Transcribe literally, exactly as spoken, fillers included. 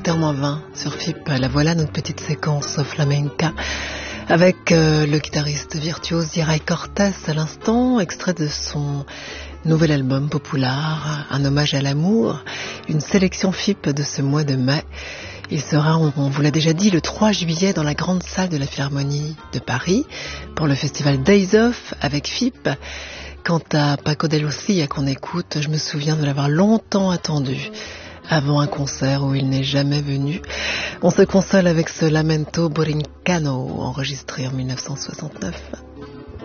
sept heures moins vingt sur F I P. La voilà notre petite séquence flamenca avec euh, le guitariste virtuose Ray Cortés à l'instant, extrait de son nouvel album Popular, un hommage à l'amour, une sélection F I P de ce mois de mai. Il sera, on, on vous l'a déjà dit, le trois juillet dans la grande salle de la Philharmonie de Paris pour le festival Days Off avec F I P. Quant à Paco de Lucia qu'on écoute, je me souviens de l'avoir longtemps attendu avant un concert où il n'est jamais venu. On se console avec ce Lamento Borincano enregistré en mille neuf cent soixante-neuf.